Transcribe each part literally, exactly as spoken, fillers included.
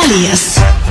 Radijas.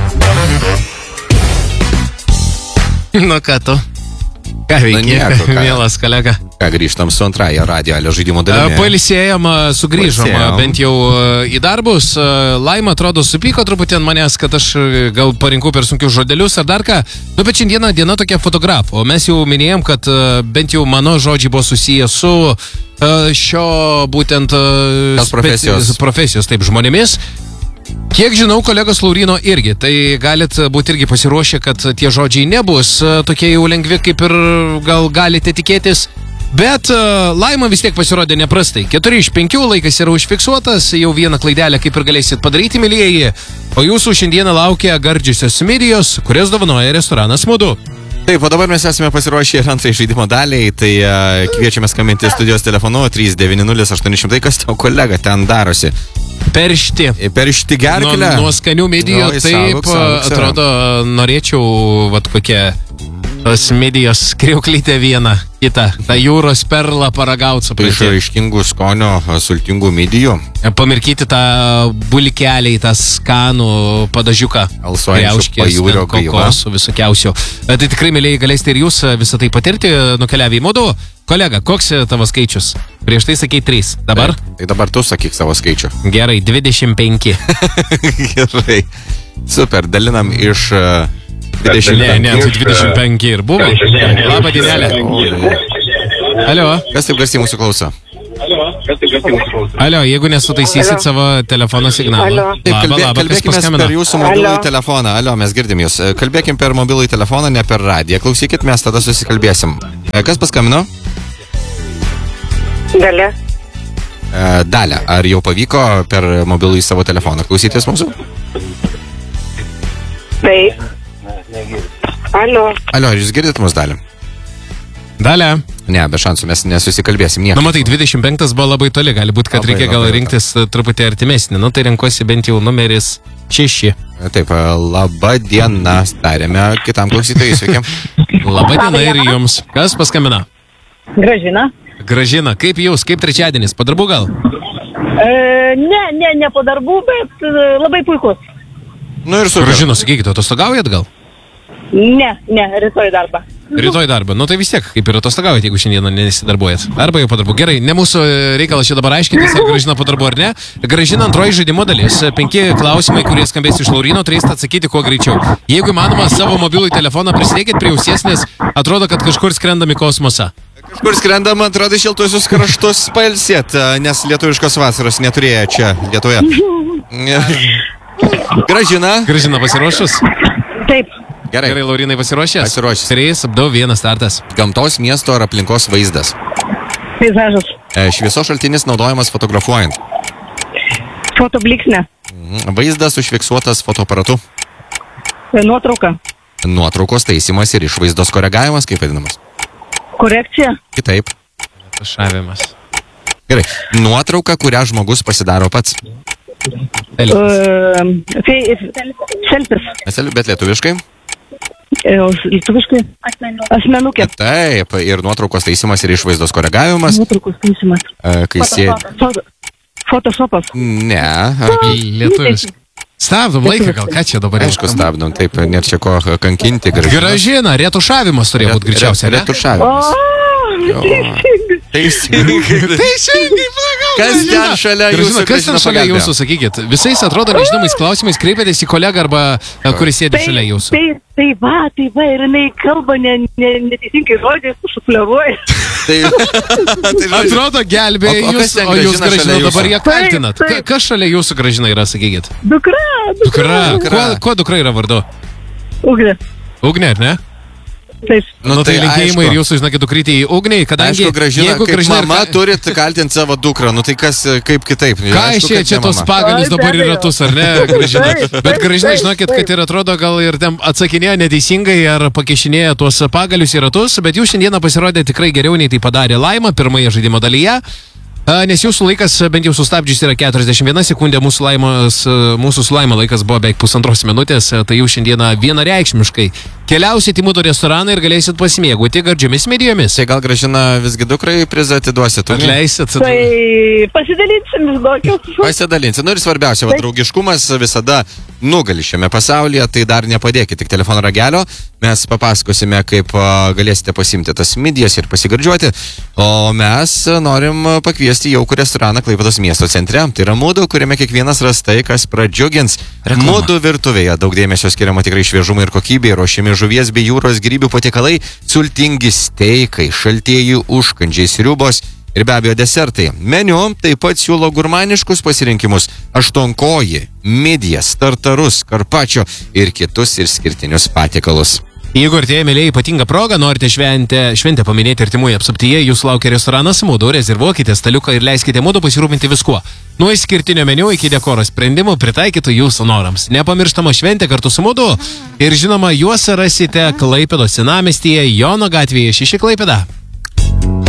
Nu ką tu? Ką veiki, mielas kolega? Ką, grįžtam su antrąja Radijo žaidimo dalimi. Pailsėjom, sugrįžom bent jau į darbus. Laima atrodo supyko truputį ant manęs, kad aš gal parinkau per sunkius žodelius ar dar ką. Nu, bet šiandieną diena tokia fotografo. Mes jau minėjom, kad bent jau mano žodžiai buvo susiję su šio būtent profesijos. profesijos taip žmonėmis. Kiek žinau, kolegos Laurino irgi, tai galit būti irgi pasiruošę, kad tie žodžiai nebus tokie jau lengvi, kaip ir gal galite tikėtis. Bet uh, Laima vis tiek pasirodė neprastai. Keturi iš penkių laikas yra užfiksuotas, jau vieną klaidelę kaip ir galėsit padaryti, mylėjai. O jūsų šiandieną laukia gardžiusios midijos, kurias dovanoja restoranas Mudu. Taip, o dabar mes esame pasiruošę ir antrai žaidimo daliai, tai uh, kviečiame skambinti studijos telefonu trys devyni nulis aštuoni šimtai, kas tau kolega ten darosi. Peršti. Peršti gerklę. Nuo, nuo skanių midijų, no, taip, saugok, saugok, atrodo, norėčiau, vat kokie tos midijos kriauklytė vieną, kitą, tą jūros perlą paragauti su iš raiškingų skonio sultingų midijų. Pamirkyti tą bulkelį, tą skanų padažiuką. Alsuojančių pajūrio gaiva. Visokiausių. Tai tikrai, mėlėjai, galėsite ir jūs visą tai patirti, nukeliavę į Mudu. Kolega, koks tavo skaičius? Prieš tai sakei trys. Dabar? Tai, tai dabar tu sakyk savo skaičių. Gerai, dvidešimt penki. Gerai. Super, dalinam iš... dvidešimt Ne, ne, tai dvidešimt penki ir buvo. Labą dienelę. Alio. Kas taip garsiai mūsų klauso? Alio, jeigu nesutaisysit savo telefono signalą. Taip, kalbė, kalbėkime per jūsų mobilųjį telefoną. Alio, mes girdim jūs. Kalbėkim per mobilųjį telefoną, ne per radiją. Klausykit, mes tada susikalbėsim. Kas paskambino? Dalia. Dalia, ar jau pavyko per mobilųjį savo telefoną klausytis mūsų? Taip. Alio. Alio, ar jūs girdit mus, Dalia? Dalia. Ne, be šansų, mes nesusikalbėsim nieko. Na, matai, dvidešimt penktas buvo labai toli, gali būti, kad labai, reikia gal labai, rinktis labai. Truputį artimesnį. Nu, tai renkuosi bent jau numeris šeši. Taip, laba diena, tarėme kitam klausytojui, sveiki. Laba diena ir jums. Kas paskambina? Gražina. Gražina, kaip jūs, kaip trečiadienis, po darbų gal? E, ne, ne, ne po darbų, bet labai puikus. Nu ir super. Gražina, sakykite, atostogaujat gal? Ne, ne, rytoj darbą. Rytoj darbą, nu tai vis tiek, kaip ir atostogaujat, jeigu šiandieną nesidarbuojat. Arba jau po darbų. Gerai, ne mūsų reikalas čia dabar aiškintis, ar Gražina po darbų ar ne. Gražina antroji žaidimo dalis. Penki klausimai, kurie skambės iš Laurino, turėsite atsakyti kuo greičiau. Jeigu įmanoma, savo mobilų telefoną prisidėkit prie ausies, nes atrodo, kad kažkur skrendam į kosmosą. Kažkur skrendam, atrodo, šiltuosius kraštus pailsėt, nes lietuviškos vasaros neturėjo čia Lietuvoje. Gražina. Gražina pasiruošus? Taip. Gerai. Gerai, Laurinai pasiruošęs? Pasiruošęs. trys, du, vienas startas. Gamtos, miesto ar aplinkos vaizdas? Peizažas. Šviesos šaltinis naudojamas fotografuojant? Fotobliksnė. Vaizdas užfiksuotas fotoaparatu? Nuotrauka. Nuotraukos taisymas ir išvaizdos koregavimas, kaip vadinamas? Korekcija. Kitaip. Šavimas. Gerai. Nuotrauka, kurią žmogus pasidaro pats? Selfis. Bet lietuviškai? Lietuviškai? Asmenukė. Taip, ir nuotraukos taisymas ir išvaizdos koregavimas. Nuotraukos taisymas. Kai sėdi... Photoshopas. Ne. Lietuviškai. Stabdom laiką, gal ką čia dabar? Aišku, stabdom, taip, nėra čia ko kankinti. Gražina, retušavimas turėjo būti greičiausiai, ne? Retušavimas. Teisingai. Teisingai, pagal. Kas ten šalia jūsų? Kas ten šalia jūsų, sakykit? Visais atrodo nežinomais klausimais kreipėtės į kolegą arba kuris sėdi šalia jūsų. Tai, tai va, tai va, ir jinai kalba neteisingai žodžiais, sušufleruoja. Atrodo gelbėja jūs, o jūs Gražina dabar ją kaltinat. Kas šalia jūsų Gražina yra, sakykit? Dukra. Dukra. Kuo dukra yra vardu? Ugnė. Ugnė, ne? Taip. Nu, tai linkėjimai ir jūsų, žinokit, dukrytį į ugnį, kadangi... Aišku, Gražina, kaip Gražina mama ir... turit kaltinti savo dukrą, nu tai kas, kaip kitaip? Ką iš čia, čia tos pagalius dabar į ratus, ar ne, Gražina? Bet Gražina, žinokit, kad ir atrodo, gal ir ten atsakinėjo neteisingai ar pakešinėjo tuos pagalius į ratus, bet jūs šiandieną pasirodė tikrai geriau nei tai padarė Laima pirmoje žaidimo dalyje. Nes jūsų laikas, bent jau sustabdžius, yra keturiasdešimt viena sekundė, mūsų, laimas, mūsų su Laima laikas buvo beveik pusantros minutės, tai jau šiandieną vienareikšmiškai keliausit į Mudo restoraną ir galėsit pasimėgauti gardžiomis medijomis. Tai gal Gražina visgi dukrai prizą atiduosit? Atleisit. Tai pasidalinsim vis daugiau. Pasidalinsit. Nu ir svarbiausia, va, draugiškumas visada nugali šiame pasaulyje, tai dar nepadėkit tik telefono ragelio. Mes papasakosime, kaip galėsite pasimti tas midijas ir pasigardžiuoti. O mes norim pakviesti jaukų restoraną Klaipėdos miesto centre. Tai yra Mudo, kuriame kiekvienas ras tai, kas pradžiugins. Reklama. Mudo virtuvėje daug dėmesio skiriama tikrai šviežumui ir kokybei, ruošiami žuvies bei jūros grybių patiekalai, sultingi steikai, šaltieji užkandžiai, sriubos ir be abejo desertai. Meniu taip pat siūlo gurmaniškus pasirinkimus – aštuonkoji, midijas, tartarus, karpačio ir kitus išskirtinius patiekalus. Jeigu artėja mėlyje ypatinga proga, norite šventę, šventę paminėti artimųjų apsuptyje, jūs laukia restoranas Mudo, rezervuokite staliuką ir leiskite Mudo pasirūpinti viskuo. Nuo išskirtinio meniu iki dekoro sprendimų pritaikytų jūsų norams. Nepamirštama šventė kartu su Mudo ir žinoma, juos rasite Klaipėdos senamiestyje, Jono gatvėje šeši Klaipėda.